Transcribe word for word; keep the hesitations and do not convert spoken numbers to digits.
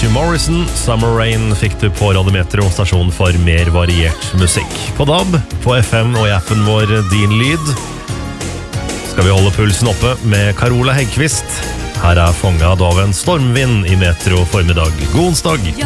Mitchie Morrison, Summer Rain fikk du på Radiometro, stasjon for mer variert musikk. På D A B, på F M og i appen vår Din Lyd skal vi holde pulsen oppe med Carola Häggkvist. Her er fånget av en stormvind i Metro formiddag. God onsdag!